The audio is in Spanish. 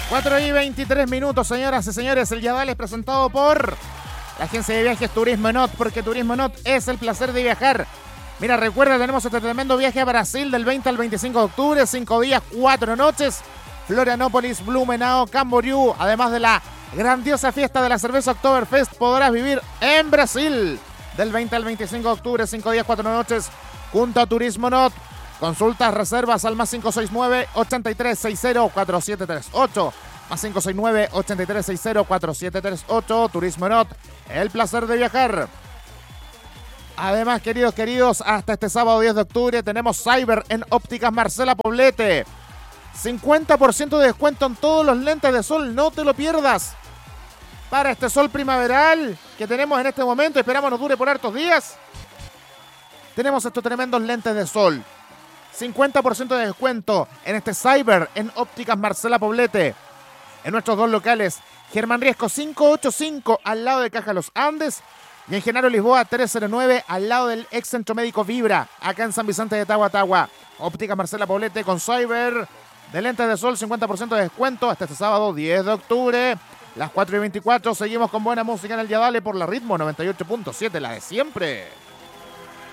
4:23, señoras y señores. El Yadal es presentado por la agencia de viajes Turismo Not, porque Turismo Not es el placer de viajar. Mira, recuerda, tenemos este tremendo viaje a Brasil del 20 al 25 de octubre, 5 días, 4 noches. Florianópolis, Blumenau, Camboriú, además de la grandiosa fiesta de la cerveza Oktoberfest, podrás vivir en Brasil del 20 al 25 de octubre, 5 días, 4 noches, junto a Turismo Not. Consultas, reservas al más 569-8360-4738. Más 569-8360-4738. Turismo Not, el placer de viajar. Además, queridos, hasta este sábado 10 de octubre tenemos Cyber en Ópticas Marcela Poblete. 50% de descuento en todos los lentes de sol, no te lo pierdas. Para este sol primaveral que tenemos en este momento, esperamos nos dure por hartos días. Tenemos estos tremendos lentes de sol. 50% de descuento en este Cyber en Ópticas Marcela Poblete. En nuestros dos locales, Germán Riesco 585 al lado de Caja Los Andes y en Genaro Lisboa 309 al lado del ex Centro Médico Vibra, acá en San Vicente de Tagua. Ópticas Marcela Poblete con Cyber de lentes de sol, 50% de descuento hasta este sábado 10 de octubre. Las 4:24, seguimos con buena música en el Yadale por la Ritmo 98.7, la de siempre.